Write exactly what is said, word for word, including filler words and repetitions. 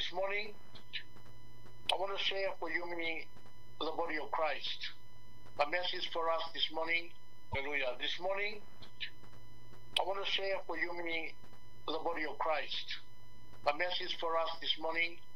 this morning, I want to share for you, meaning the body of Christ. A message for us this morning. Hallelujah. This morning, I want to share for you, meaning the body of Christ. A message for us this morning.